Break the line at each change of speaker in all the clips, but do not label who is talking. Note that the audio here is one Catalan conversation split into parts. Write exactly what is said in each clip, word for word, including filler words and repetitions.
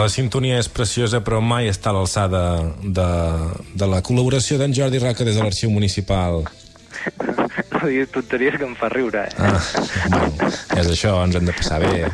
la sintonia és preciosa, però mai està a l'alçada de, de la col·laboració d'en Jordi Roca des de l'Arxiu Municipal.
No diguis tonteries que em fa riure, eh?
Ah, bueno, és això, ens hem de passar bé.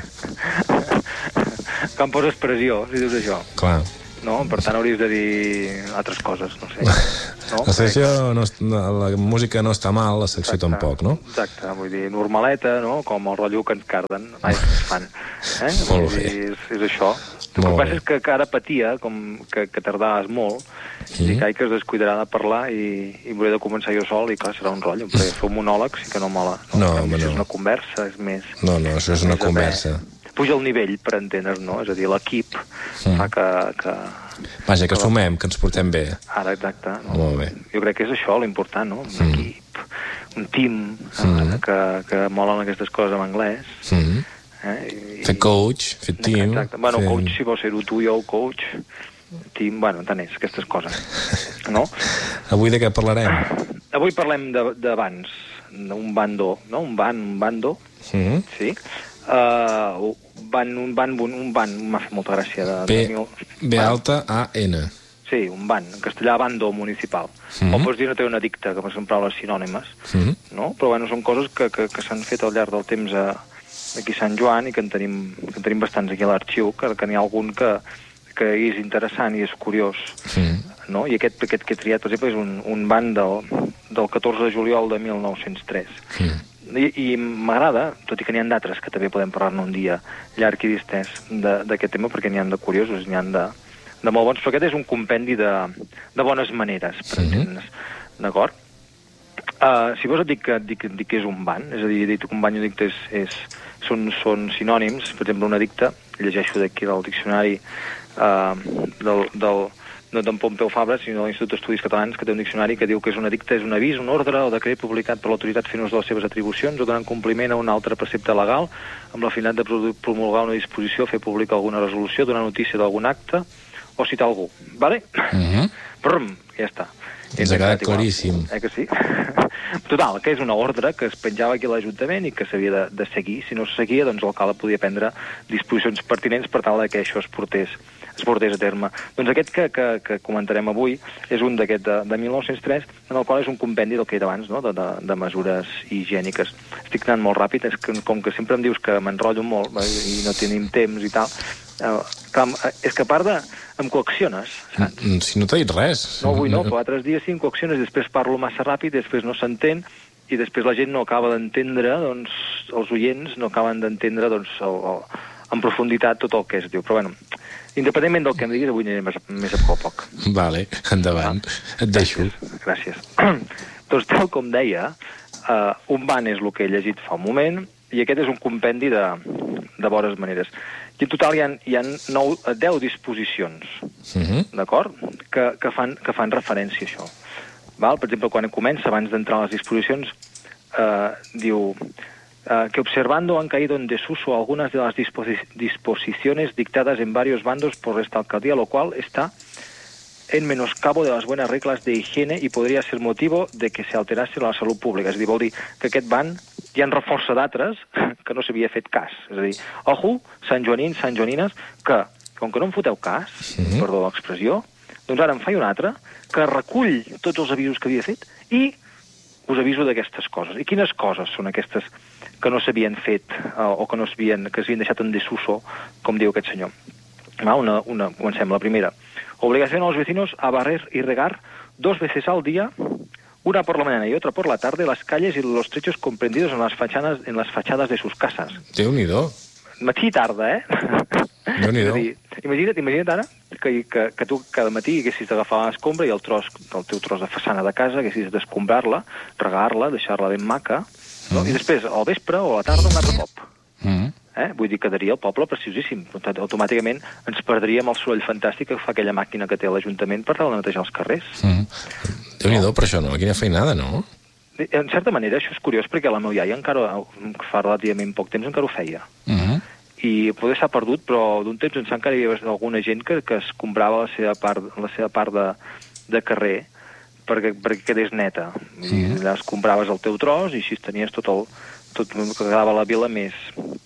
Que em poses pressió, si dius això.
Clar.
No? Per tant, hauries de dir altres coses, no sé. No?
La secció, no, la música no està mal, la secció
Exacte,
tampoc, no?
Exacte, vull dir, normaleta, no? Com el rotllo que ens carden, ai, ens fan. Eh?
Molt bé.
Dir, és, és això. El que passa és que, que ara patia, com que, que tardaves molt, sí. I que es descuidarà de parlar i, i hauré de començar jo sol i clar, serà un rotllo, perquè fer un monòleg sí que no mola. No,
no, home, no.
És una conversa, és més...
No, no, això és una conversa.
Puja el nivell, per entendre's, no? És a dir, l'equip mm. fa que... que
Vaja, que sumem, que ens portem bé.
Ara, exacte. No?
Molt bé.
Jo crec que és això l'important, no? Un mm. equip, un team, mm. que, que molen aquestes coses en anglès.
Mm. Eh? I, fer coach, fer team...
Exacte. Bueno,
fer...
coach, si vols ser-ho tu i jo, coach, team, bueno, tant és, aquestes coses. No?
Avui de què parlarem?
Avui parlem d'abans, d'un bando, no? Un ban, un bando,
mm.
sí. Uh, van, un ban, un ban, m'ha fet molta gràcia. De,
B,
de mil...
B alta A N.
Sí, un ban, en castellà bando municipal. Mm-hmm. O pots dir no té una dicta, que són paraules sinònimes, mm-hmm. no? Però bueno, són coses que, que, que s'han fet al llarg del temps a, aquí a Sant Joan i que en tenim, que en tenim bastants aquí a l'arxiu, que, que n'hi ha algun que, que és interessant i és curiós. Mm-hmm. No? I aquest, aquest que he triat, per exemple, és un, un ban del, del catorze de juliol de mil nou-cents tres. Mm-hmm. I, i m'agrada, tot i que n'hi ha d'altres que també podem parlar-ne un dia llarg i distès d'aquest tema, perquè n'hi ha de curiosos, n'hi ha de, de molt bons, però aquest és un compendi de, de bones maneres, per mm-hmm. entendre's, d'acord? Uh, si vols et dic que, dic, dic que és un ban, és a dir, dit que un ban i un dicte és, és, són, són sinònims, per exemple, una dicta, llegeixo d'aquí del diccionari uh, del... del no d'en Pompeu Fabra, sinó de l'Institut d'Estudis Catalans, que té un diccionari que diu que és un edicte, és un avís, un ordre o decret publicat per l'autoritat fent ús de les seves atribucions o donant compliment a un altre precepte legal amb la finalitat de promulgar una disposició, fer pública alguna resolució, donar notícia d'algun acte o citar algú. Vale? Uh-huh. Brum, ja està.
Ens ha quedat claríssim.
Eh que sí? Total, que és una ordre que es penjava aquí a l'Ajuntament i que s'havia de, de seguir. Si no se seguia, doncs l'alcalde podia prendre disposicions pertinents per tal que això es portés es portés a terme. Doncs aquest que, que, que comentarem avui és un d'aquest de, de mil nou-cents tres, en el qual és un compendi del que he dit abans, no? de, de, de mesures higièniques. Estic anant molt ràpid, és que com que sempre em dius que m'enrotllo molt i no tenim temps i tal, eh, clar, és que a part de... em coacciones, saps?
Si no t'ha dit res.
No, avui no, però altres dies sí em coacciones, després parlo massa ràpid, després no s'entén, i després la gent no acaba d'entendre, doncs, els oients no acaben d'entendre, doncs, el, el, en profunditat tot el que es diu. Però, bueno, independentment del que em diguis, avui anirem més, més a poc a poc.
Vale, endavant. Ah, et deixo.
Gràcies. Doncs, tal com deia, uh, un ban és el que he llegit fa un moment, i aquest és un compendi de, de bones maneres. I en total hi ha, hi ha nou, deu disposicions, uh-huh. d'acord? Que, que, fan, que fan referència a això. Val? Per exemple, quan comença, abans d'entrar a les disposicions, eh, diu eh, que observando han caído en desuso algunas de las disposi- disposiciones dictadas en varios bandos por esta alcaldía, lo cual está en menoscabo de las buenas reglas de higiene y podría ser motivo de que se alterase la salut pública. És a dir, vol dir que aquest ban hi ha reforça d'altres que no s'havia fet cas. És a dir, ojo, Sant Joanins, Sant Joanines, que, com que no em foteu cas, mm-hmm. perdó l'expressió, doncs ara en faig un altre que recull tots els avisos que havia fet i us aviso d'aquestes coses. I quines coses són aquestes que no s'havien fet eh, o que no s'havien, que s'havien deixat en desuso, com diu aquest senyor? Va, una, una, comencem, la primera. Obligación a los vecinos a barrer y regar dos veces al día, una por la mañana y otra por la tarde, las calles y los trechos comprendidos en las fachadas, en las fachadas de sus casas.
Déu-n'hi-do.
Matí i tarda, eh?
Déu-n'hi-do.
Dir, imagina't, imagina't ara que, que, que tu cada matí haguessis d'agafar l'escombra i el tros, el teu tros de façana de casa haguessis d'escombrar-la, regar-la, deixar-la ben maca, no? Mm. I després, al vespre o a la tarda, un altre cop. Mm. Eh? Vull dir, quedaria el poble preciosíssim. Automàticament ens perdríem el soroll fantàstic que fa aquella màquina que té l'Ajuntament per tal de netejar els carrers. Mm.
Déu-n'hi-do, per això no? Quina feinada, no?
En certa manera, això és curiós, perquè la meva iaia encara, fa relativament poc temps, encara ho feia. Mm-hmm. I poder s'ha perdut, però d'un temps ençà encara hi havia alguna gent que, que es comprava la seva part, la seva part de, de carrer perquè, perquè quedés neta. Mm-hmm. I allà es compraves el teu tros i així tenies tot el... tot que quedava la vila més,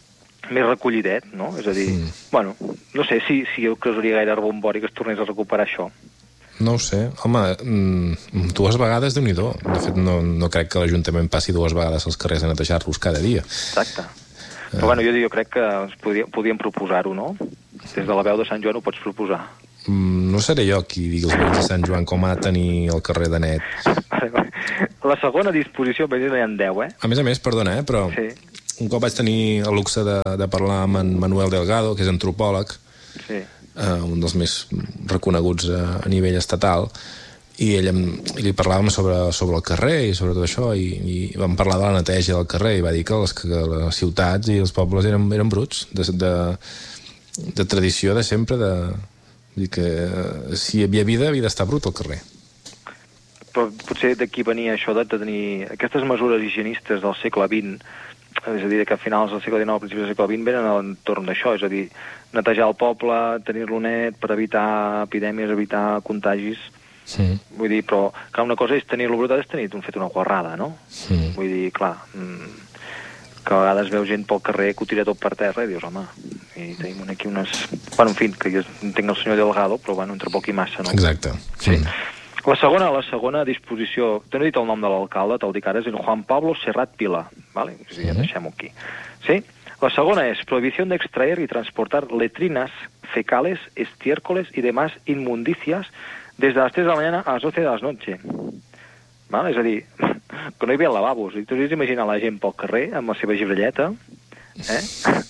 més recollidet, no? És a dir, mm. bueno, no sé si, si jo causaria gaire rebombori que es tornés a recuperar això.
No ho sé. Home, mm, dues vegades, Déu-n'hi-do. De fet, no, no crec que l'Ajuntament passi dues vegades als carrers a netejar-los cada dia.
Exacte. Uh. Però bueno, jo, jo crec que podíem, podíem proposar-ho, no? Des de la veu de Sant Joan ho pots proposar.
Mm, no seré jo qui digui als veïns de Sant Joan com ha de tenir el carrer de net.
La segona disposició, per exemple, hi ha deu, eh?
A més a més, perdona, eh, però sí. Un cop vaig tenir el luxe de, de parlar amb en Manuel Delgado, que és antropòleg, sí. eh, un dels més reconeguts a, a nivell estatal, i ell em, i li parlàvem sobre, sobre el carrer i sobre tot això, i, i vam parlar de la neteja del carrer, i va dir que les, que les ciutats i els pobles eren, eren bruts, de, de, de tradició de sempre, de dir que si hi havia vida, havia d'estar brut al carrer.
Però potser d'aquí venia això de tenir aquestes mesures higienistes del segle vint, és a dir, que a finals del segle dinou, a principis del segle vint, venen a l'entorn d'això, és a dir, netejar el poble, tenir-lo net per evitar epidèmies, evitar contagis. Sí. Vull dir, però, clar, una cosa és tenir-lo brutat, és tenir fet una guarrada, no? Sí. Vull dir, clar, que a vegades veu gent pel carrer que ho tira tot per terra i dius, home, i tenim aquí unes... Bueno, en fi, que jo entenc el senyor Delgado, però, bueno, entre poc i massa, no?
Exacte.
Sí. Mm. La segona, la segona disposició, t'he dit el nom de l'alcalde, te'l dic ara, és el Juan Pablo Serrat Pila, ¿vale? O sigui, ja deixem-ho aquí. Sí? La segona es prohibición de extraer y transportar letrinas, fecales, estiércoles y demás inmundicias desde las tres de la mañana a las doce de la noche. ¿Vale? És a dir, que no hi havia lavabos. I tu has d'imaginar la gent pel carrer amb la seva gibrelleta, eh?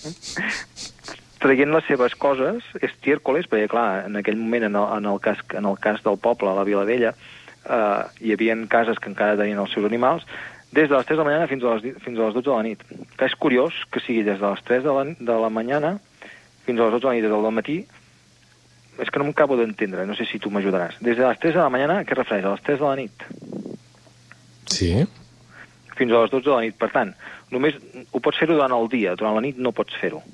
traient les seves coses, estiércoles, perquè, clar, en aquell moment, en el, en el, cas, en el cas del poble, a la Vila Vella, eh, hi havia cases que encara tenien els seus animals, des de les tres de la mañana fins a les, fins a les dotze de la nit. Que és curiós que sigui des de les tres de la, de la mañana fins a les dotze de la nit, des del matí, és que no m'acabo d'entendre, no sé si tu m'ajudaràs. Des de les tres de la mañana, què refereix? A les tres de la nit?
Sí.
Fins a les dotze de la nit. Per tant, només ho pots fer-ho durant el dia, durant la nit no pots fer-ho.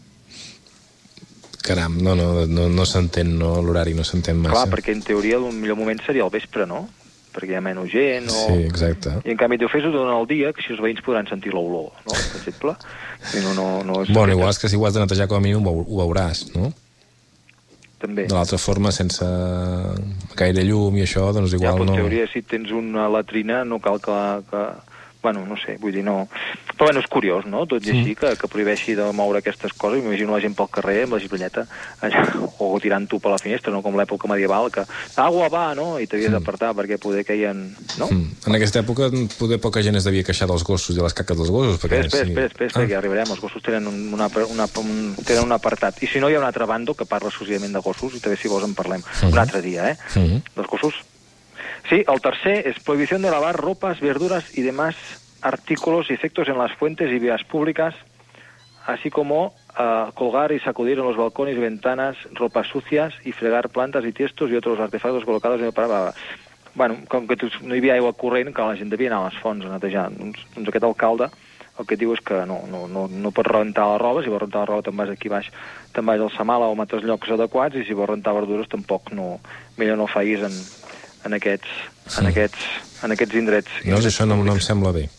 Caram, no, no, no, no s'entén, no, l'horari no s'entén massa.
Clar, perquè en teoria el millor moment seria el vespre, no? Perquè hi ha menys gent, o...
Sí, exacte.
I en canvi t'ho fes-ho durant el dia, que així els veïns podran sentir l'olor, no? Per exemple. I no, no, no és...
Bueno, igual és que si ho has de netejar com a mínim ho, ho veuràs, no?
També.
De l'altra forma, sense gaire llum i això, doncs igual no...
Ja, però en teoria, si tens una latrina, no cal que... que... Bueno, no sé, vull dir, no... Però bueno, és curiós, no? Tot i així, que, que prohibeixi de moure aquestes coses. M'imagino la gent pel carrer amb la gibrelleta allà, o tirant tu per la finestra, no? Com l'època medieval, que agua va, no? I t'havies d'apartar perquè poder queien... No?
Mm. En aquesta època poder poca gent es devia queixar dels gossos i de les caques dels gossos. Perquè
espera, espera, espera, espera, ah. perquè arribarem. Els gossos tenen un, una, una, un, tenen un apartat. I si no, hi ha un altre bando que parla exclusivament de gossos, i també si vols en parlem. Mm-hmm. Un altre dia, eh? Mm-hmm. Dels gossos. Sí, el tercer és prohibició de lavar ropas, verduras y demás artículos y efectos en las fuentes y vías públicas, así como uh, colgar y sacudir en los balcones y ventanas ropas sucias y fregar plantas y tiestos y otros artefactos colocados en el parada. Bueno, com que no hi havia aigua corrent, que la gent devia anar a les fonts a netejar. Doncs, doncs aquest alcalde el que diu és que no, no, no, no pots rentar la roba, si vols rentar la roba te'n vas aquí baix, te'n vas al Samala o a altres llocs adequats, i si vols rentar verdures tampoc no, millor no facis en, en, aquests, en, aquests, en aquests indrets.
No, això no, no em sembla bé.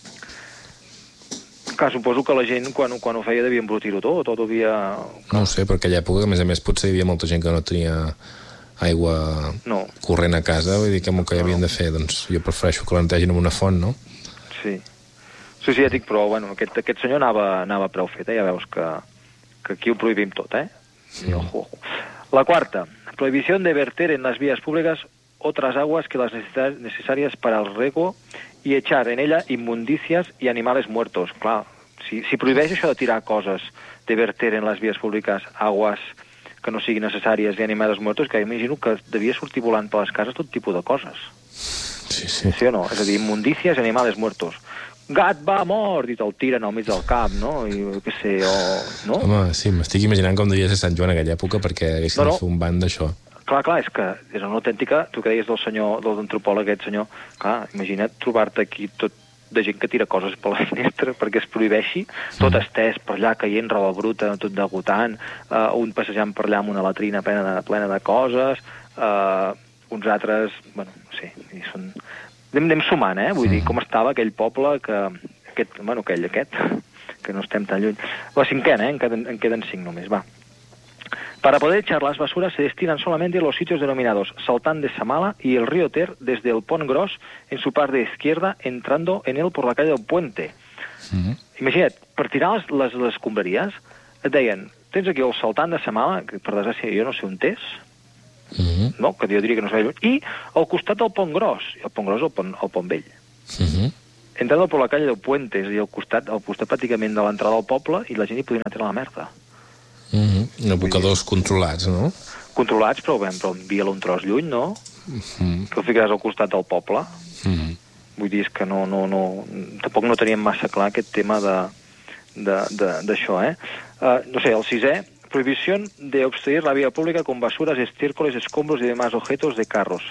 Clar, suposo que la gent, quan, quan ho feia, devia embrutir-ho tot, tot havia...
No ho sé, per aquella època, a més a més, potser hi havia molta gent que no tenia aigua no. corrent a casa, vull dir que amb el que hi havien no. de fer, doncs jo prefereixo que la netegin amb una font, no?
Sí. Sí, sí, ja dic, però, bueno, aquest, aquest senyor anava, anava prou fet, eh? Ja veus que, que aquí ho prohibim tot, eh? Sí. Ojo. La quarta, prohibició de verter en las vías públicas otras aguas que las necesarias para el riego y echar en ella inmundicias y animales muertos. Clar, si, si prohibeix això de tirar coses, de verter en les vies públiques aguas que no siguin necessàries i animals muertos, que imagino que devia sortir volant per les cases tot tipus de coses.
Sí, sí.
Sí o no? És a dir, inmundícies i animals muertos. Gat va mort! I te'l tiren al mig del cap, no? I què sé, o... No?
Home, sí, m'estic imaginant com devia ser Sant Joan en aquella època perquè haguessin no, no. de fer un ban d'això.
Clar, clar, és que és una autèntica... Tu que deies del senyor, del antropòleg, aquest senyor... Clar, imagina't trobar-te aquí tot de gent que tira coses per la finestra perquè es prohibeixi, tot mm. estès per allà, caient roba bruta, tot degotant, uh, un passejant per allà amb una latrina plena de, plena de coses, uh, uns altres... Bueno, no sé, són... Anem, anem sumant, eh? Vull mm. dir, com estava aquell poble que... Aquest, bueno, aquell, aquest... que no estem tan lluny. La cinquena, ¿eh? En queden, en queden cinc només, va. Para poder echar las basuras se destinan solamente los sitios denominados Saltán de Samala y el río Ter desde el Pont Gros en su parte izquierda entrando en él por la calle del Puente. Mm-hmm. Imagina't, per tirar les, les, les escombraries et deien, tens aquí el Saltán de Samala, que per desgràcia jo no sé on és, mm-hmm. no? Que jo diria que no sé, i al costat del Pont Gros, el Pont Gros el Pont, el Pont Vell. Mm-hmm. Entrando por la calle del Puente, és a dir, al costat, al costat pràcticament de l'entrada del poble i la gent hi podia anar a tirar la merda.
Mm-hmm. Abocadors controlats, no?
Controlats, però, bé, però envia-lo un tros lluny, no? Mm-hmm. Que el ficaràs al costat del poble. Mm-hmm. Vull dir, és que no, no, no... Tampoc no teníem massa clar aquest tema de d'això, eh? Uh, no sé, el sisè, prohibición de obstruir la vía pública con basuras, estiércoles, escombros y demás objetos de carros.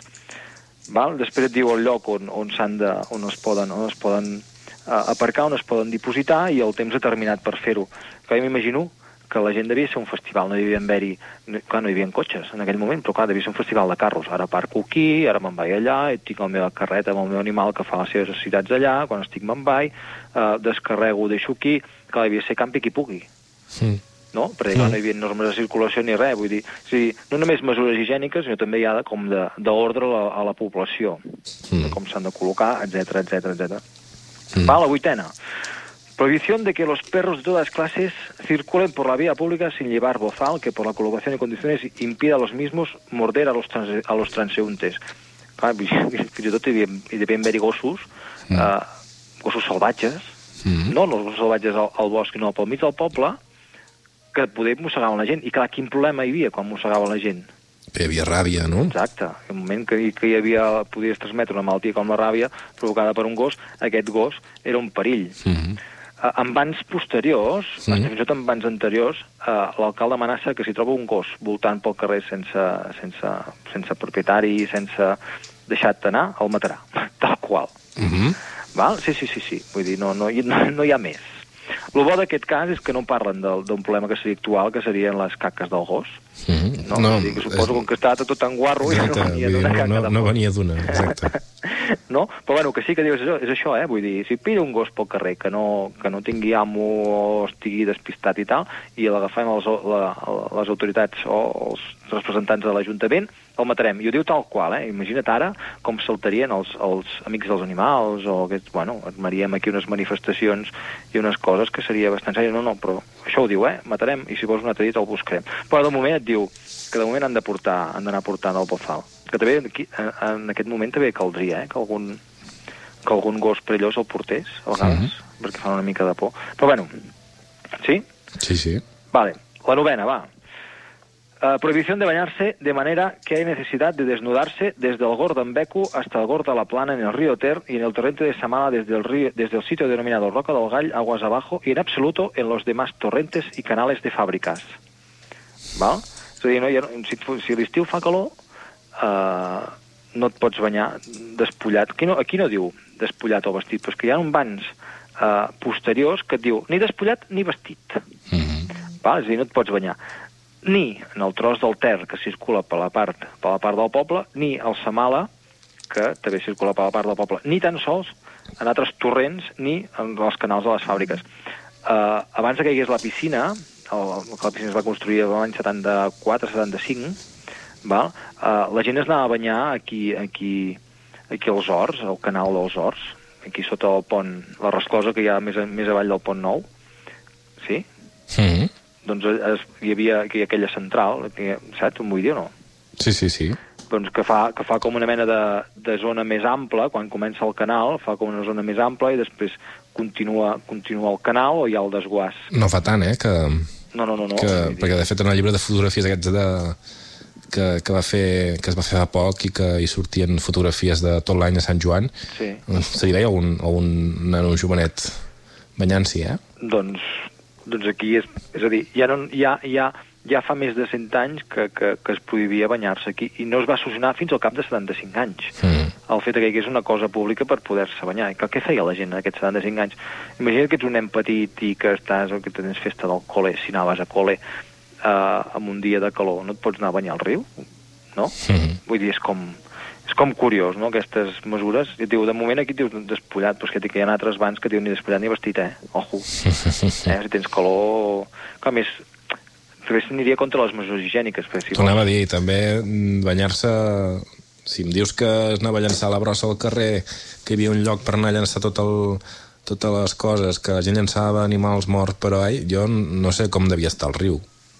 Val? Després et diu el lloc on, on, s'han de, on es poden, on es poden uh, aparcar, on es poden dipositar i el temps determinat per fer-ho. Que jo m'imagino que la gent devia ser un festival, no devia haver-hi... Clar, no hi havia cotxes en aquell moment, però clar, devia ser un festival de carros. Ara parco aquí, ara me'n vaig allà, i tinc la meva carreta amb el meu animal que fa les seves necessitats allà, quan estic me'n vaig, eh, descarrego, deixo aquí... Clar, devia ser campi qui pugui. Sí. No? Perquè clar, no hi havia normes de circulació ni res, vull dir... O sigui, no només mesures higièniques, sinó també hi ha de, com d'ordre a, a la població, mm. com s'han de col·locar, etcètera, etcètera, etcètera. Mm. Va, la vuitena. Prohibición de que los perros de todas clases circulen por la vía pública sin llevar bozal que por la colocación y condiciones impida a los mismos morder a los, trans a los transeúntes. Clar, fins i tot hi devien, hi devien haver-hi gossos, mm. eh, gossos salvatges, mm. no els gossos salvatges al, al bosc, no, pel mig del poble, que poder mossegaven la gent. I clar, quin problema hi havia quan mossegaven la gent?
Hi havia ràbia, no?
Exacte. En un moment que, que hi havia, podies transmetre una malaltia com la ràbia provocada per un gos, aquest gos era un perill. Mm-hmm. En bans posteriors, mm. fins i tot en bans anteriors, eh, l'alcalde amenaça que si troba un gos voltant pel carrer sense, sense, sense propietari, sense deixat anar, el matarà, tal qual. Mm-hmm. Val? Sí, sí, sí, sí. Vull dir, no, no, no, no hi ha més. El bo d'aquest cas és que no parlen d'un problema que seria actual, que serien les caques del gos. Mm-hmm. No, no, dir, que suposo és... com que estava tot tan guarro i no venia d'una caca
no,
de
no venia d'una, exacte.
No? Però bueno, que sí que dius això, és això, eh? Vull dir, si pilla un gos pel carrer que no, que no tingui amo o estigui despistat i tal, i l'agafem les, la, les autoritats o els representants de l'Ajuntament, el matarem. I ho diu tal qual, eh? Imagina't ara com saltarien els, els amics dels animals o aquest, bueno, armaríem aquí unes manifestacions i unes coses que seria bastant serioses. No, no, però això ho diu, eh? Matarem i si vols un altre dit el buscarem. Però de moment et diu que de moment han de portar, han d'anar portant el bozal. Que també aquí, en aquest moment també caldria, eh? Que algun, que algun gos perillós el portés, a vegades, mm-hmm. perquè fan una mica de por. Però bueno, ¿sí?
Sí, sí.
Vale, la novena, va. Uh, prohibición de bañarse de manera que hay necesidad de desnudarse desde el Gor d'Ambeco hasta el Gor de la Plana en el río Ter y en el torrente de Samala desde el, río, desde el sitio denominado Roca del Gall, aguas abajo, y en absoluto en los demás torrentes y canales de fàbriques. Val? És a dir, no, ja, si, si l'estiu fa calor, uh, no et pots banyar despullat. Aquí no, aquí no diu despullat o vestit, però és que hi ha uns banys uh, posteriors que et diu ni despullat ni vestit. Mm-hmm. Val? És a dir, no et pots banyar ni en el tros del Ter, que circula per la part, per la part del poble, ni al Samala, que també circula per la part del poble, ni tan sols en altres torrents, ni en els canals de les fàbriques. Uh, abans que hi hagués la piscina, el, que la piscina es va construir l'any setanta-quatre setanta-cinc, val? Uh, la gent es anava a banyar aquí, aquí, aquí als Horts, al canal dels Horts, aquí sota el pont, la resclosa que hi ha més, més avall del pont Nou. Sí? Sí. Doncs es, hi havia aquí aquella central, que, saps on vull dir o no?
Sí, sí, sí.
Doncs que fa, que fa com una mena de, de zona més ampla, quan comença el canal, fa com una zona més ampla i després continua, continua el canal o hi ha el desguàs.
No fa tant, eh? Que,
no, no, no. no
que, perquè de fet en el llibre de fotografies aquests de, que, que, va fer, que es va fer fa poc i que hi sortien fotografies de tot l'any a Sant Joan, sí. Se li veia algun, algun nano jovenet banyant-s'hi, eh?
Doncs... Doncs aquí és, és a dir, ja, no, ja, ja, ja fa més de cent anys que, que, que es prohibia banyar-se aquí i no es va solucionar fins al cap de setanta-cinc anys. Mm. El fet que hi hagués una cosa pública per poder-se banyar. I què feia la gent en aquests setanta-cinc anys? Imagina que ets un nen petit i que estàs, o que tens festa del col·le, si anaves a col·le eh, en un dia de calor, no et pots anar a banyar al riu? No? Mm. Vull dir, és com, és és com curiós, no?, aquestes mesures. I et diu, de moment aquí et dius despullat, però és que hi ha altres bans que et diuen ni despullat ni vestit, eh? Ojo. Eh? Si tens calor... Com és... També s'aniria contra les mesures higièniques. Si
T'ho anava a dir, també banyar-se... Si em dius que es anava a llançar la brossa al carrer, que hi havia un lloc per anar a llançar tot el... totes les coses, que la gent llançava animals morts, però ai, jo no sé com devia estar el riu.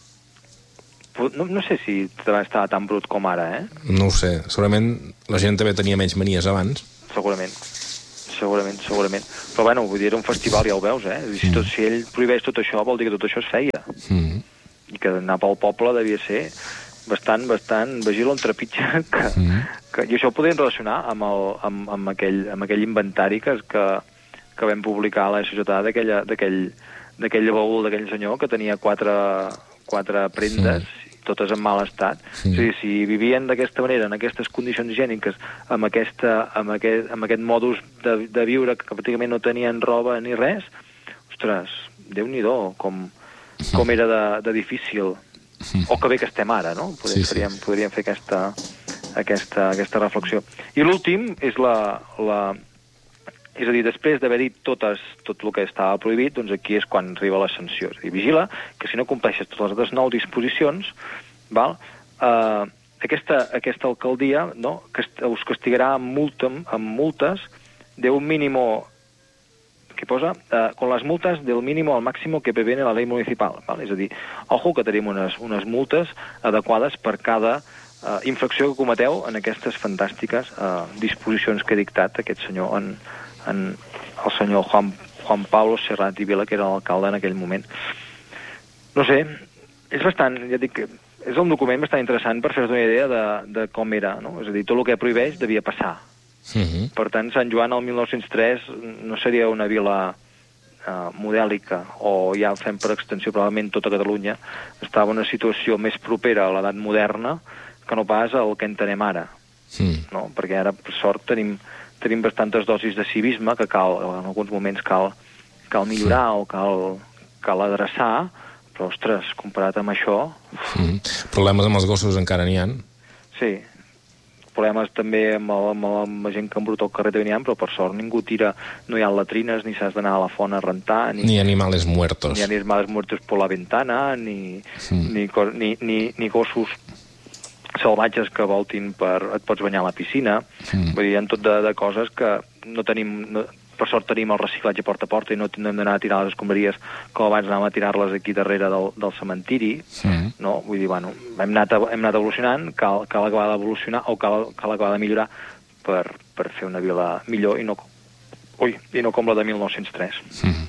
No, no sé si estava tan brut com ara, eh?
No ho sé. Segurament la gent també tenia menys manies abans.
Segurament. Segurament, segurament. Però bueno, vull dir, era un festival, ja ho veus, eh? Si, tot, si ell prohibeix tot això, vol dir que tot això es feia. Mm. I que anar pel poble devia ser bastant, bastant vagil on trepitja. Que, mm. que, I això ho podien relacionar amb, el, amb, amb, aquell, amb aquell inventari que, que, que vam publicar a la societat d'aquell baúl d'aquell senyor que tenia quatre, quatre prendes, mm. totes en mal estat. Mm. És a dir, si vivien d'aquesta manera, en aquestes condicions higièniques, amb, aquesta, amb, aquest, amb aquest modus de, de viure que pràcticament no tenien roba ni res, ostres, Déu-n'hi-do, com, com era de, de difícil. Mm. O que bé que estem ara, no? Podríem, sí, sí. Podríem, podríem fer aquesta, aquesta, aquesta reflexió. I l'últim és la... la És a dir, després d'haver dit totes, tot el que estava prohibit, doncs aquí és quan arriba la sanció. És a dir, vigila que si no compleixes totes les altres nou disposicions, val, eh, aquesta, aquesta alcaldia, no, que us castigarà amb, multa, amb multes de un mínimo, que posa, eh, con las multas del mínimo al máximo que prevé la ley municipal. Val? És a dir, ojo que tenim unes, unes multes adequades per cada eh, infracció que cometeu en aquestes fantàstiques eh, disposicions que ha dictat aquest senyor en en el senyor Juan, Juan Pablo Serrat i Vila, que era l'alcalde en aquell moment. No sé, és bastant, ja dic, és un document bastant interessant per fer-vos una idea de, de com era, no? És a dir, tot el que prohibeix devia passar. Uh-huh. Per tant, Sant Joan el mil nou-cents tres no seria una vila uh, modèlica, o ja fem per extensió probablement tota Catalunya, estava en una situació més propera a l'edat moderna que no pas al que entenem ara. Uh-huh. No? Perquè ara, per sort, tenim... tenim bastantes dosis de civisme que cal, en alguns moments cal, cal millorar o cal, cal adreçar, però, ostres, comparat amb això...
Mm. Problemes amb els gossos encara n'hi ha?
Sí. Problemes també amb, el, amb, el, amb la gent que embruta el carrer també n'hi ha, però per sort ningú tira... No hi ha latrines, ni s'has d'anar a la font a rentar... Ni,
ni animales muertos.
Ni animales muertos por la ventana, ni, mm. ni, ni, ni, ni gossos salvatges que voltin per... Et pots banyar a la piscina. Mm. Vull dir, hi ha tot de, de coses que no tenim... No, per sort tenim el reciclatge porta a porta i no hem d'anar a tirar les escombraries com abans anàvem a tirar-les aquí darrere del, del cementiri. Mm. No? Vull dir, bueno, hem anat, hem anat evolucionant, cal, cal acabar d'evolucionar o cal, cal acabar de millorar per, per fer una vila millor i no, ui, i no com la de mil nou-cents tres. Mm.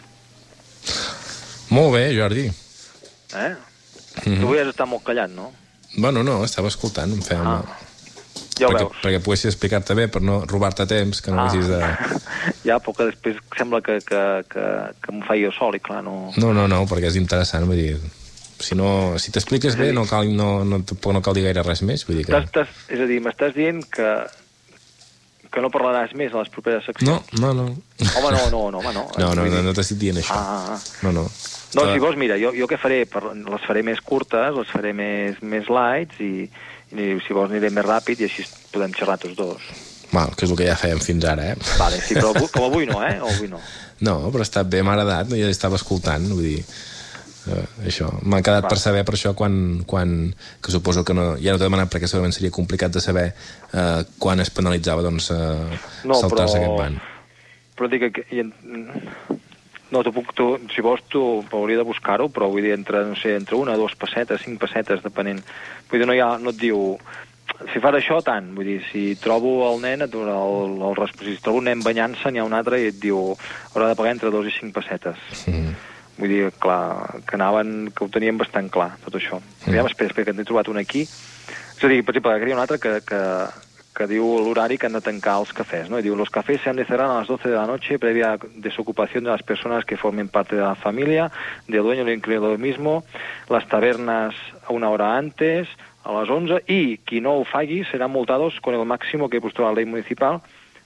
Molt bé, Jordi.
Eh? Mm-hmm. Tu havies estat molt callat, no?
Bueno, no, estava escoltant, em feia...
Ah, ja ho
perquè,
veus.
Perquè poguessis explicar-te bé, per no robar-te temps, que no ah. haguessis de...
Ja, però que després sembla que, que, que, que m'ho faig jo sol i clar, no...
No, no, no, perquè és interessant, vull dir... Si, no, si t'expliques sí. bé, no cal, no, no, no cal dir gaire res més, vull dir que...
T'has, t'has, és a dir, m'estàs dient que que no parlaràs més a les properes seccions?
No, no, no.
Home, no, no, no, home, no.
No, no, no, no t'estic dient això.
Ah, ah.
No, no.
No, si vols, mira, jo, jo què faré? Les faré més curtes, les faré més, més lights i, i si vols aniré més ràpid i així podem xerrar tots dos.
Val, que és el que ja fèiem fins ara, eh?
Vale, sí, però com avui no, eh? O avui no.
No, però està bé, m'ha agradat, ja estava escoltant, vull dir... Uh, això, m'ha quedat Va. per saber per això quan, quan que suposo que no, ja no t'he demanat perquè segurament seria complicat de saber uh, quan es penalitzava doncs uh, no, saltar-se aquest ban.
Però dic que i en... no, tu puc, tu, si vols tu hauria de buscar-ho, però vull dir entre, no sé, entre una, dues pessetes, cinc pessetes depenent, vull dir no, ha, no et diu si fas això tant, vull dir si trobo el nen, el, el, el, si trobo un nen banyant-se n'hi ha un altre i et diu haurà de pagar entre dos i cinc pessetes. Mm. Vull dir, clar, que anaven, que ho teníem bastant clar, tot això. Mm. Ja m'espera, espera, que n'he trobat un aquí. És a dir, per exemple, que hi ha un altre que, que, que diu l'horari que han de tancar els cafès, ¿no? Y diu, los cafés se han de cerrar a las doce de la noche previa desocupación de las personas que formen parte de la familia, del dueño incluido lo mismo, las tabernas a una hora antes, a las once, y qui no ho faci serán multados con el máximo que ha puesto la ley municipal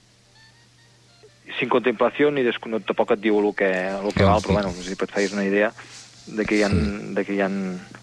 sin contemplació ni descon... tampoc et diu el que, el que no, val, però bueno, si et feies una idea de que hi ha, sí. de que hi ha,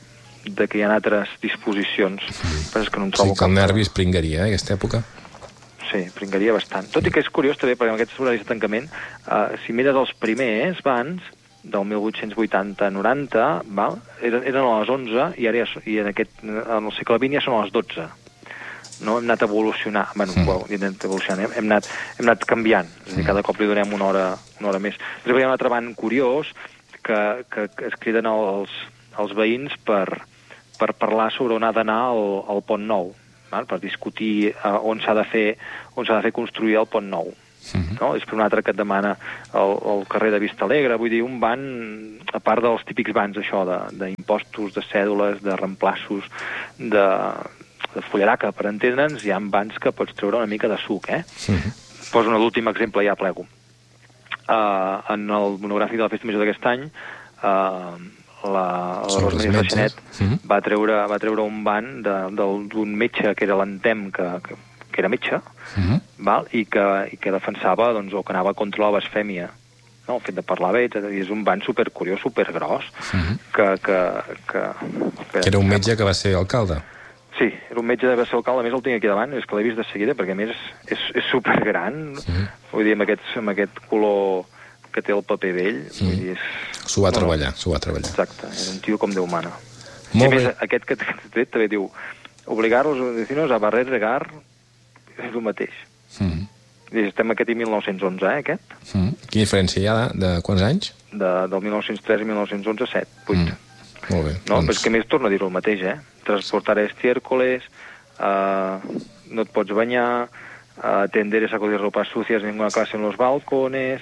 de que hi ha altres disposicions. Sí. Però és que no em trobo
sí, que el nervi es pringaria, eh, aquesta època.
sí, pringaria bastant. Tot i que és curiós també, perquè amb aquests horaris de tancament, uh, si mires els primers bans, del mil vuit-cents vuitanta noranta, val? Eren, eren a les onze i ara ja, i en, aquest, en el segle vint ja són a les dotze. No? Hem anat evolucionant, bueno, sí. well, hem anat evolucionant, hem, hem, anat, hem anat canviant, és a dir, cada cop li donem una hora, una hora més. Després hi ha un altre ban curiós que, que, que es criden els, els veïns per, per parlar sobre on ha d'anar el, el Pont Nou, val? Per discutir uh, on s'ha de fer, on s'ha de fer construir el Pont Nou. Uh-huh. No? És per un altre que et demana el, el carrer de Vista Alegre, vull dir, un ban, a part dels típics bans, això, d'impostos, de, de cèdules, de reemplaços, de, de fullaraca, per entendre'ns, hi ha bans que pots treure una mica de suc, eh? Uh-huh. Poso un últim exemple, ja plego. Uh, en el monogràfic de la Festa Major d'aquest any, uh, la, la Rosemary Freixenet uh-huh. va, treure, va treure un ban d'un metge que era l'Antem, que, que, que era metge, uh-huh. val? I, que, i que defensava, doncs, o que anava contra la blasfèmia, no? El fet de parlar bé, i és un ban supercuriós, supergros, uh-huh. que, que, que...
Que era un metge que va ser alcalde.
Sí, era un metge de va ser alcalde, a més el tinc aquí davant, és que l'he vist de seguida, perquè a més és, és supergran, sí. Vull dir, amb aquest, amb aquest color que té el paper vell, sí. Vull dir, és...
S'ho va bueno, treballar, s'ho va treballar.
Exacte, és un tio com Déu mana.
Molt
I a més,
bé.
aquest que t'he tret també diu, obligar los vecinos a barrer regar és el mateix. Mm. I estem aquest i mil nou-cents onze, eh, aquest?
Mm. Quina diferència hi ha de, de quants anys?
De, del mil nou-cents tres i mil nou-cents onze, set, vuit. Mm.
Molt bé.
No,
doncs...
però és que més torna a dir-ho el mateix, eh? Transportar estiércoles, uh, no et pots banyar, uh, atender y sacudir ropas sucias en ninguna clase en los balcones,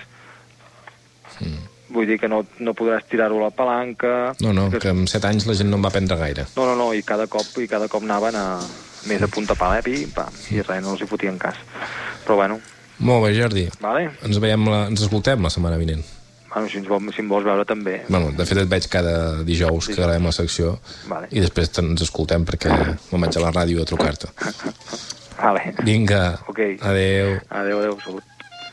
mm. vull dir que no, no podràs tirar-ho a la palanca...
No, no,
que...
que amb set anys la gent no en va aprendre gaire.
No, no, no, i cada cop, i cada cop anaven a més a punta pala, eh, i, pam, i res, no els hi fotien cas. Però bueno...
Molt bé, Jordi.
Vale.
Ens veiem, la, ens escoltem la setmana vinent.
Bueno, si, ens vol, si em vols veure també.
Bueno, de fet et veig cada dijous que gravem la secció, vale. I després ens escoltem perquè me'n vaig a la ràdio a trucar-te.
Vale.
Vinga,
okay.
Adéu.
Adéu, adéu, salut.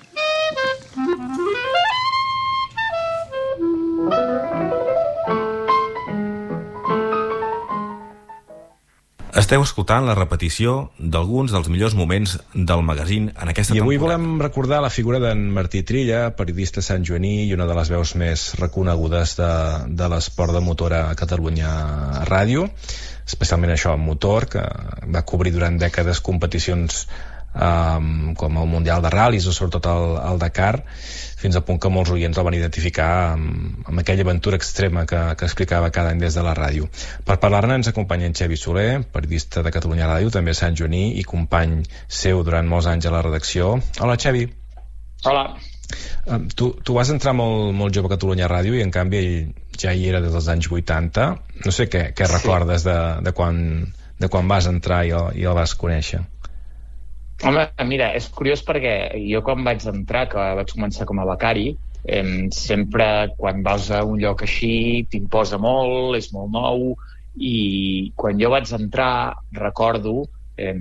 Esteu escoltant la repetició d'alguns dels millors moments del magazín en aquesta temporada.
I avui volem recordar la figura d'en Martí Trilla, periodista santjoaní i una de les veus més reconegudes de, de l'esport de motor a Catalunya Ràdio, especialment això, motor, que va cobrir durant dècades competicions um, com el Mundial de Ral·lis o sobretot el, el Dakar, fins al punt que molts oients el van identificar amb, amb aquella aventura extrema que, que explicava cada any des de la ràdio. Per parlar-ne ens acompanya en Xavi Soler, periodista de Catalunya Ràdio, també Sant Joaní i company seu durant molts anys a la redacció. Hola, Xavi.
Hola.
Um, tu, tu vas entrar molt, molt jove a Catalunya Ràdio i en canvi ja hi era des dels anys vuitanta. No sé què, què recordes de, de, quan, de quan vas entrar i el, i el vas conèixer.
Home, mira, és curiós perquè jo quan vaig entrar, que vaig començar com a becari, eh, sempre quan vas a un lloc així t'imposa molt, és molt nou, i quan jo vaig entrar recordo, eh,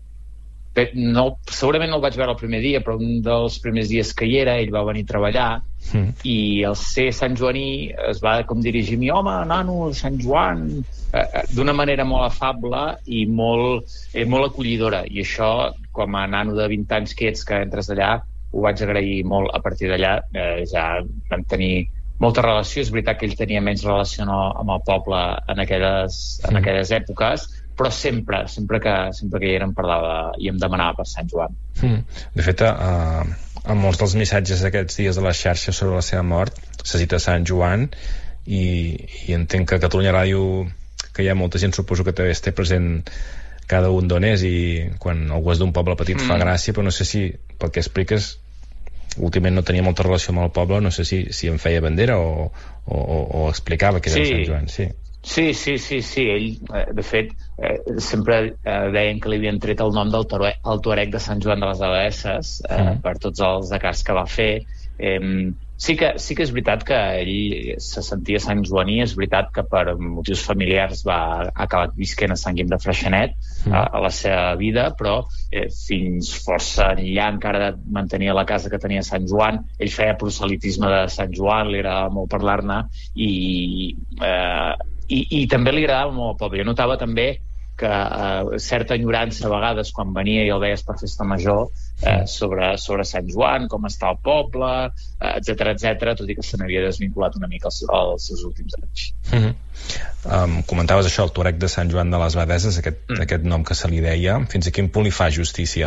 no, segurament no el vaig veure el primer dia, però un dels primers dies que hi era, ell va venir a treballar, mm. i el ser Sant Joaní es va com dirigir a mi, home, nano, Sant Joan, eh, d'una manera molt afable i molt, eh, molt acollidora, i això, com a nano de vint anys que ets, que entres allà, ho vaig agrair molt. A partir d'allà eh, ja vam tenir molta relació. És veritat que ell tenia menys relació no, amb el poble en aquelles, mm. en aquelles èpoques, però sempre, sempre que, sempre que hi érem parlava i em demanava per Sant Joan.
Mm. De fet, a, a molts dels missatges d'aquests dies de les xarxes sobre la seva mort se cita Sant Joan i, i entenc que a Catalunya Ràdio, que hi ha molta gent, suposo que també es té present cada un d'on és, i quan algú és d'un poble petit mm. fa gràcia, però no sé si pel que expliques últimament no tenia molta relació amb el poble, no sé si, si en feia bandera o, o, o explicava que era sí. Sant Joan. Sí.
Sí, sí, sí, sí, ell, de fet, eh, sempre eh, deien que li havien tret el nom del Tuareg, el Tuareg de Sant Joan de les Abadesses, eh, mm. per tots els Dakars que va fer. Eh, sí, que, sí que és veritat que ell se sentia Sant Joaní, és veritat que per motius familiars va acabar visquent a Sant Guim de Freixenet mm. a, a la seva vida, però eh, fins força enllà encara de mantenir la casa que tenia Sant Joan. Ell feia proselitisme de Sant Joan, li agradava molt parlar-ne i... Eh, I, i també li agradava molt el poble. Jo notava també que eh, certa enyorança a vegades quan venia i el veies per festa major eh, sobre, sobre Sant Joan, com està el poble, eh, etcètera, etcètera, tot i que se n'havia desvinculat una mica els, els seus últims anys.
Mm-hmm. um, comentaves això, el Tuareg de Sant Joan de les Abadeses, aquest, mm. aquest nom que se li deia, fins a quin punt li fa justícia?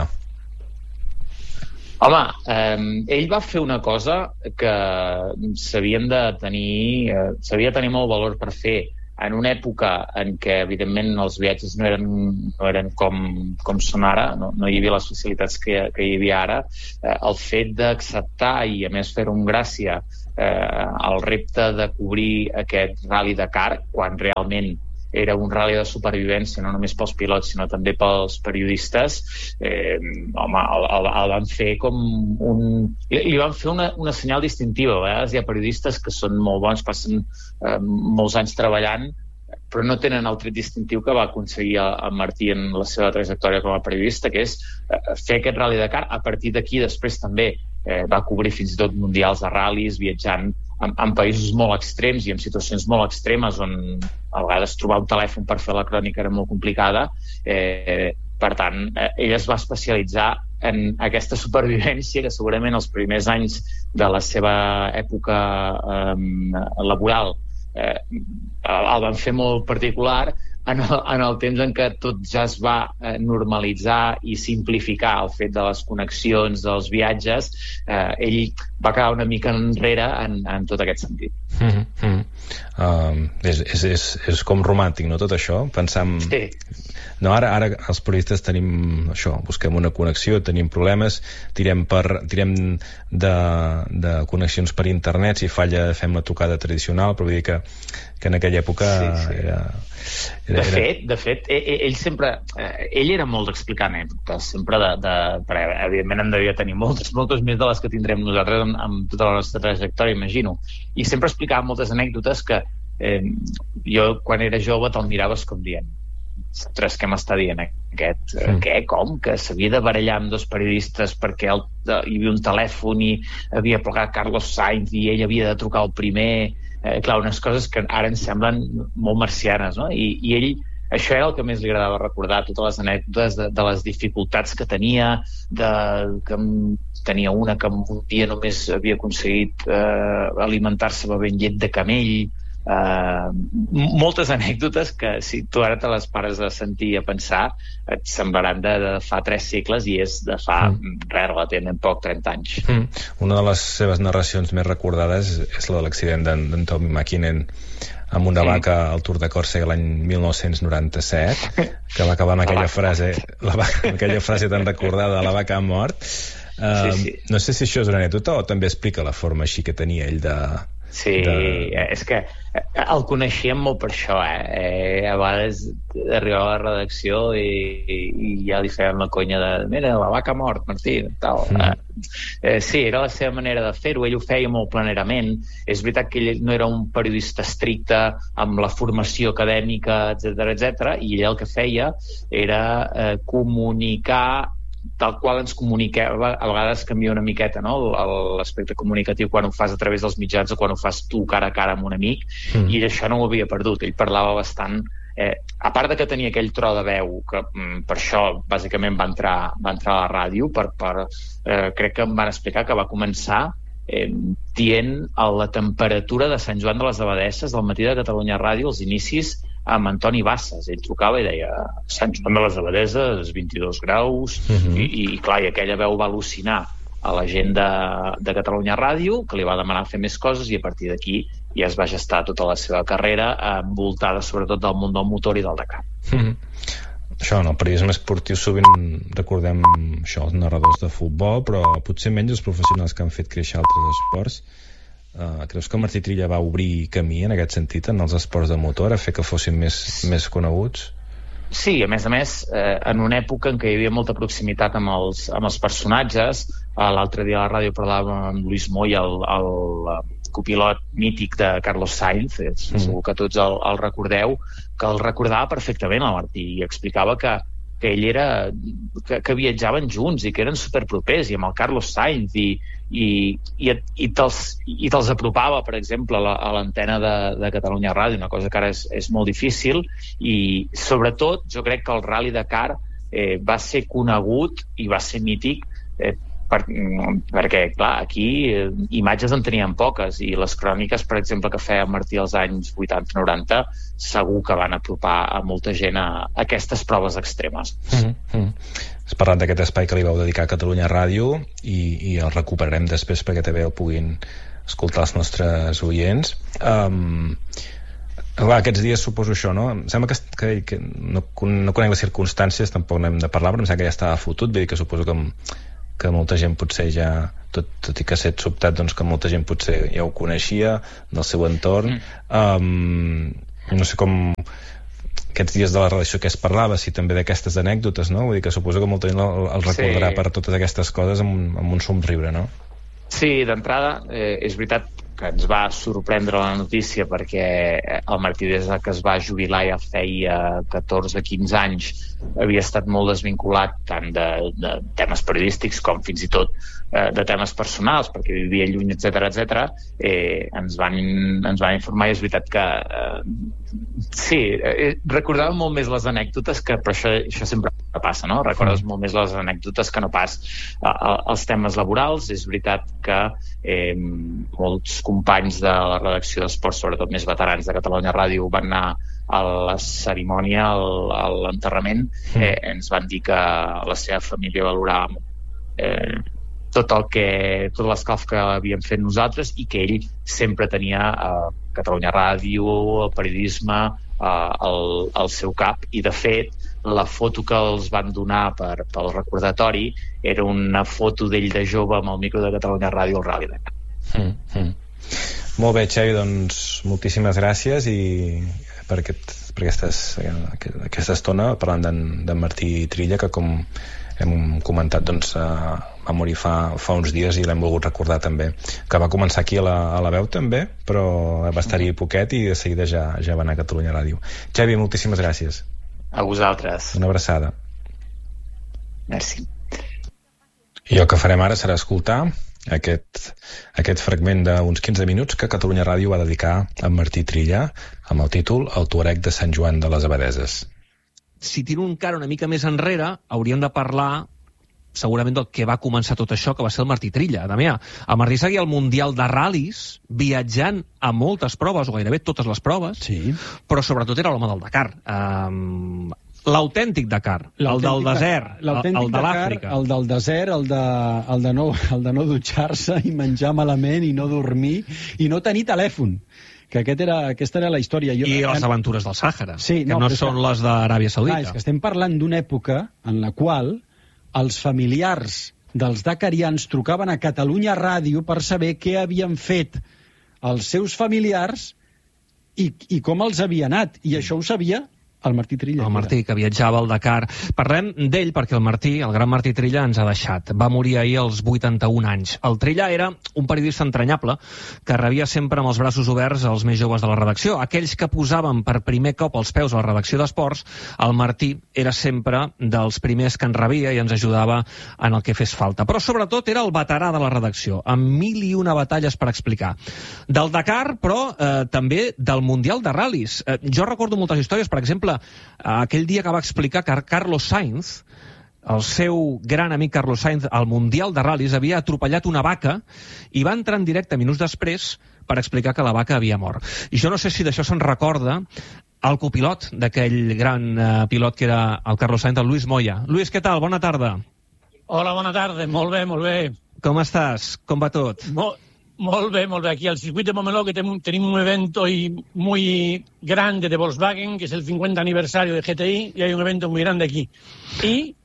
Home, eh, ell va fer una cosa que s'havien de tenir, eh, s'havia de tenir molt valor per fer en una època en què, evidentment, els viatges no eren, no eren com, com són ara, no, no hi havia les facilitats que, que hi havia ara. Eh, el fet d'acceptar i, a més, fer-ho amb gràcia eh, el repte de cobrir aquest Rally Dakar, quan realment era un rally de supervivència, no només pels pilots, sinó també pels periodistes, eh, home, el, el, el van fer com un... Li, li van fer una, una senyal distintiva. A vegades hi ha periodistes que són molt bons, passen eh, molts anys treballant, però no tenen el tret distintiu que va aconseguir el Martí en la seva trajectòria com a periodista, que és eh, fer aquest Rally Dakar. A partir d'aquí, després també eh, va cobrir fins i tot mundials de ral·lis, viatjant en, en països molt extrems i en situacions molt extremes on a vegades trobar un telèfon per fer la crònica era molt complicada. Eh, per tant, eh, ell es va especialitzar en aquesta supervivència que segurament els primers anys de la seva època eh, laboral eh, el van fer molt particular. En el, en el temps en què tot ja es va eh, normalitzar i simplificar el fet de les connexions, dels viatges, eh, ell va quedar una mica enrere en, en tot aquest sentit.
Mm-hmm. Uh, és, és, és, és com romàntic, no, tot això? Pensam...
Sí.
No, ara, ara els periodistes tenim això, busquem una connexió, tenim problemes, tirem, per, tirem de, de connexions per internet, si falla fem la trucada tradicional, però vull dir que, que en aquella època sí, sí. era...
Era, de fet, de fet ell, ell sempre eh, ell era molt d'explicar anècdotes sempre de, de, perquè evidentment en devia tenir moltes, moltes més de les que tindrem nosaltres amb, amb tota la nostra trajectòria, imagino, i sempre explicava moltes anècdotes que eh, jo quan era jove te'l miraves com dient ostres, què m'està dient aquest? Mm. Què? Com? Que s'havia de barallar amb dos periodistes perquè el, hi havia un telèfon i havia plegat Carlos Sainz i ell havia de trucar el primer. Eh, clar, unes coses que ara ens semblen molt marcianes, no? I, i ell, això era el que més li agradava recordar, totes les anècdotes de, de les dificultats que tenia, de, que tenia una que un dia només havia aconseguit eh, alimentar-se bevent llet de camell. Uh, moltes anècdotes que si tu ara te les pares a sentir i a pensar et semblaran de, de fa tres segles i és de fa mm. res, relativament poc, trenta anys.
Mm. Una de les seves narracions més recordades és la de l'accident d'en Tommy McKinnon amb una sí. vaca al Tour de Còrsega l'any mil nou-cents noranta-set, que va acabar amb aquella frase la vaca, amb aquella frase tan recordada, la vaca ha mort. Uh, sí, sí. No sé si això és una anècdota o també explica la forma així que tenia ell de...
Sí, de... és que el coneixíem molt per això, eh? eh a vegades arribava a la redacció i, i ja li feien la conya de mira, la vaca ha mort, Martí, tal. Mm. Eh, sí, era la seva manera de fer-ho, ell ho feia molt planerament. És veritat que ell no era un periodista estricte amb la formació acadèmica, etcètera, etcètera, i ell el que feia era eh, comunicar tal qual ens comuniquem, a vegades canvia una miqueta, no?, l'aspecte comunicatiu quan ho fas a través dels mitjans o quan ho fas tu cara a cara amb un amic, mm. i això no ho havia perdut. Ell parlava bastant, eh, a part de que tenia aquell tro de veu, que mm, per això bàsicament va entrar, va entrar a la ràdio, per, per, eh, crec que em van explicar que va començar eh, dient a la temperatura de Sant Joan de les Abadesses del matí de Catalunya Ràdio, als inicis, amb Antoni Bassas. Ell trucava i deia Sant Joan de les Abadeses, vint-i-dos graus, uh-huh. i, i clar, i aquella veu va al·lucinar a la gent de, de Catalunya Ràdio, que li va demanar fer més coses, i a partir d'aquí ja es va gestar tota la seva carrera envoltada sobretot del món del motor i del Dakar.
Uh-huh. Això, en el periodisme esportiu sovint recordem això, els narradors de futbol, però potser menys els professionals que han fet créixer altres esports. Uh, creus que Martí Trilla va obrir camí en aquest sentit en els esports de motor, a fer que fossin més, més coneguts?
Sí, a més a més, eh, en una època en què hi havia molta proximitat amb els, amb els personatges, eh, l'altre dia a la ràdio parlàvem amb Luis Moya, el, el copilot mític de Carlos Sainz, eh, mm. segur que tots el, el recordeu, que el recordava perfectament el Martí i explicava que que ell era, que, que viatjaven junts i que eren superpropers, i amb el Carlos Sainz, i, i, i, i te'ls i te'ls apropava, per exemple, a l'antena de, de Catalunya Ràdio, una cosa que ara és, és molt difícil, i sobretot jo crec que el Rally Dakar eh, va ser conegut i va ser mític eh, per, perquè, clar, aquí eh, imatges en tenien poques, i les cròniques, per exemple, que feia Martí als anys vuitanta noranta, segur que van apropar a molta gent a, a aquestes proves extremes.
Mm-hmm. Has parlat d'aquest espai que li vau dedicar a Catalunya Ràdio i, i el recuperarem després perquè també el puguin escoltar els nostres oients. Um, clar, aquests dies suposo això, no? Em sembla que, que, que no, no conec les circumstàncies, tampoc n'hem de parlar, però em sembla que ja estava fotut, vull dir que suposo que que molta gent potser ja, tot, tot i que ha set sobtat, doncs que molta gent potser ja ho coneixia del seu entorn. Mm. Um, no sé com aquests dies de la redacció que es parlava, si també d'aquestes anècdotes, no? Vull dir que suposo que molta gent el, el recordarà sí. per totes aquestes coses amb, amb un somriure, no?
Sí, d'entrada eh, és veritat que ens va sorprendre la notícia perquè el Martí, des que es va jubilar ja feia catorze quinze anys, havia estat molt desvinculat tant de, de temes periodístics com fins i tot eh, de temes personals, perquè vivia lluny, etcètera, etcètera. Eh, ens, van, ens van informar i és veritat que eh, sí, eh, recordàvem molt més les anècdotes, que però això, això sempre passa, no? Recordes molt més les anècdotes que no pas eh, els temes laborals. És veritat que eh, molts companys de la redacció d'esports, sobretot més veterans de Catalunya Ràdio, van anar a la cerimònia, a l'enterrament, eh, ens van dir que la seva família valorava eh, tot el que tot l'escalf que havíem fet nosaltres, i que ell sempre tenia eh, Catalunya Ràdio, el periodisme eh, al, al seu cap, i de fet la foto que els van donar per, pel recordatori era una foto d'ell de jove amb el micro de Catalunya Ràdio al Rally Dakar.
Mm, mm. Molt bé, Xavi, doncs moltíssimes gràcies i per, aquest, per aquestes, aquesta estona parlant d'en Martí Trilla, que com hem comentat doncs, uh, va morir fa, fa uns dies i l'hem volgut recordar també, que va començar aquí a la, a la veu també, però va estar-hi poquet i de seguida ja, ja va anar a Catalunya Ràdio. Xavi, moltíssimes gràcies.
A vosaltres.
Una abraçada.
Merci.
I el que farem ara serà escoltar aquest, aquest fragment d'uns quinze minuts que Catalunya Ràdio va dedicar a Martí Trilla amb el títol El Tuareg de Sant Joan de les Abadeses.
Si tiro encara una mica més enrere, hauríem de parlar segurament del que va començar tot això, que va ser el Martí Trilla. Damià, el Martí seguia el Mundial de Ral·lis, viatjant a moltes proves, o gairebé totes les proves,
sí.
Però sobretot era l'home del Dakar. Um, l'autèntic Dakar, el del desert, el, el de l'Àfrica.
El del desert, el de, el de no, el de no dutxar-se i menjar malament i no dormir i no tenir telèfon. Que aquest era, aquesta era la història. Jo,
I les aventures del Sàhara,
sí,
que no, no són que, les d'Aràbia Saudita.
Clar, és que estem parlant d'una època en la qual els familiars dels dakarians trucaven a Catalunya Ràdio per saber què havien fet els seus familiars i, i com els havia anat. I això ho sabia el Martí Trilla.
El Martí, que viatjava al Dakar. Parlem d'ell perquè el Martí, el gran Martí Trilla, ens ha deixat. Va morir ahir als vuitanta-un anys. El Trilla era un periodista entranyable que rebia sempre amb els braços oberts als més joves de la redacció. Aquells que posaven per primer cop els peus a la redacció d'esports, el Martí era sempre dels primers que en rebia i ens ajudava en el que fes falta. Però sobretot era el veterà de la redacció, amb mil i una batalles per explicar. Del Dakar, però eh, també del Mundial de Ral·lis. Eh, jo recordo moltes històries, per exemple, aquell dia que va explicar que Carlos Sainz, el seu gran amic Carlos Sainz, al Mundial de Ral·lis, havia atropellat una vaca i va entrar en directe minuts després per explicar que la vaca havia mort. I jo no sé si d'això se'n recorda el copilot d'aquell gran uh, pilot que era el Carlos Sainz, el Luis Moya. Luis, què tal? Bona tarda.
Hola, bona tarda. Molt bé, molt bé.
Com estàs? Com va tot?
Molt... Molt bé, molt bé. Aquí al circuit de Montmeló que tenim, tenim un evento y muy grande de Volkswagen, que es el cincuenta aniversario de G T I, y hay un evento muy grande aquí. Y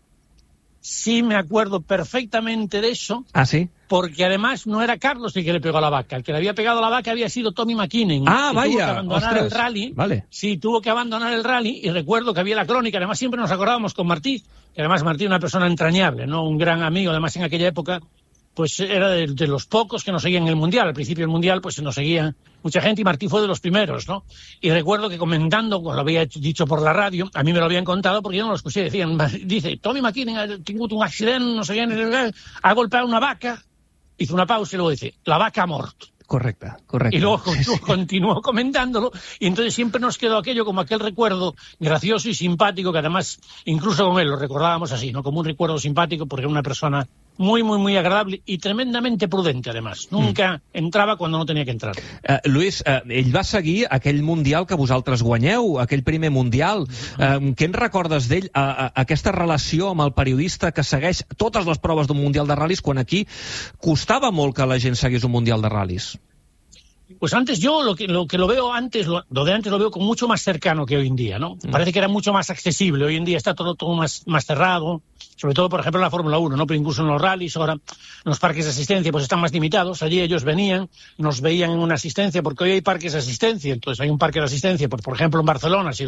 sí me acuerdo perfectamente de eso.
¿Ah, sí?
Porque además no era Carlos el que le pegó a la vaca. El que le había pegado a la vaca había sido Tommy McKinnon.
Ah, vaya.
Tuvo que abandonar
Ostras.
el rally.
Vale.
Sí, tuvo que abandonar el rally y recuerdo que había la crónica. Además siempre nos acordábamos con Martí, que además Martí una persona entrañable, ¿no? Un gran amigo. Además en aquella época pues era de, de los pocos que nos seguían en el Mundial. Al principio del Mundial pues nos seguía mucha gente y Martí fue de los primeros, ¿no? Y recuerdo que comentando, cuando lo había dicho por la radio, a mí me lo habían contado porque yo no lo escuché, decían, dice, Tommy McKinnon ha tenido un accidente, no sé qué, ha golpeado una vaca hizo una pausa y luego dice, la vaca mort.
Correcte, correcte.
Y luego sí, sí. continuó comentándolo, y entonces siempre nos quedó aquello como aquel recuerdo gracioso y simpático, que además, incluso con él lo recordábamos así, ¿no? Como un recuerdo simpático, porque era una persona muy, muy, muy agradable i tremendamente prudente, además. Nunca mm. entrava quan no tenia que entrar.
Uh, Lluís, uh, ell va seguir aquell Mundial que vosaltres guanyeu, aquell primer Mundial. Uh, què en recordes d'ell? Uh, uh, aquesta relació amb el periodista que segueix totes les proves d'un Mundial de ral·lis, quan aquí costava molt que la gent seguís un Mundial de ral·lis.
Pues antes yo lo que lo, que lo veo antes, lo, lo de antes lo veo como mucho más cercano que hoy en día, ¿no? Mm. Parece que era mucho más accesible. Hoy en día está todo, todo más, más cerrado, sobre todo, por ejemplo, en la Fórmula uno, ¿no? Pero incluso en los rallies, ahora los parques de asistencia pues están más limitados. Allí ellos venían, nos veían en una asistencia, porque hoy hay parques de asistencia. Entonces hay un parque de asistencia, pues, por ejemplo, en Barcelona, si